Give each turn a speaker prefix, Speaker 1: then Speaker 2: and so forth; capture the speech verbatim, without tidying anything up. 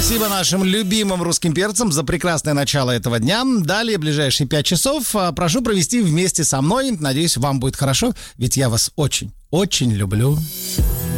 Speaker 1: Спасибо нашим любимым русским перцам за прекрасное начало этого дня. Далее, ближайшие пять часов, прошу провести вместе со мной. Надеюсь, вам будет хорошо, ведь я вас очень, очень люблю.